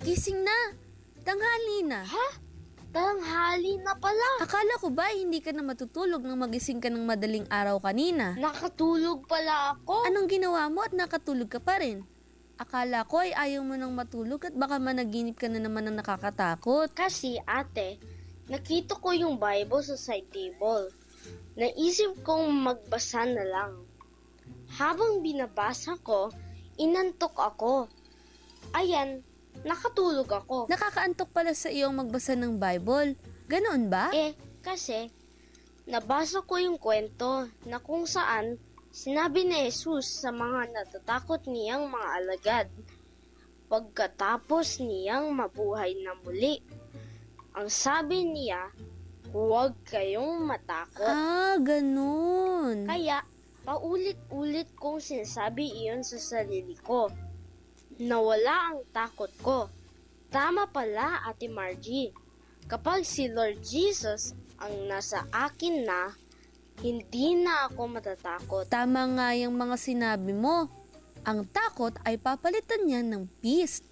gising na. Tanghali na. Ha? Tanghali na pala. Akala ko ba hindi ka na matutulog nang magising ka ng madaling araw kanina? Nakatulog pala ako. Anong ginawa mo at nakatulog ka pa rin? Akala ko ay ayaw mo nang matulog at baka managinip ka na naman ng nakakatakot. Kasi ate, nakita ko yung Bible sa side table. Naisip kong magbasa na lang. Habang binabasa ko, inantok ako. Ayan, nakatulog ako. Nakakaantok pala sa iyong magbasa ng Bible. Ganoon ba? Kasi nabasa ko yung kwento na kung saan sinabi ni Jesus sa mga natatakot niyang mga alagad pagkatapos niyang mabuhay na muli. Ang sabi niya, huwag kayong matakot. Ganun. Kaya, paulit-ulit kong sinasabi iyon sa sarili ko. Nawala ang takot ko. Tama pala, Ate Margie. Kapag si Lord Jesus ang nasa akin na, hindi na ako matatakot. Tama nga yung mga sinabi mo. Ang takot ay papalitan niya ng peace.